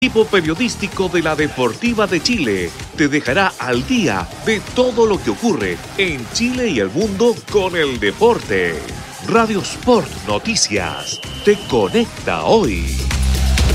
Equipo periodístico de la Deportiva de Chile te dejará al día de todo lo que ocurre en Chile y el mundo con el deporte. Radio Sport Noticias te conecta hoy.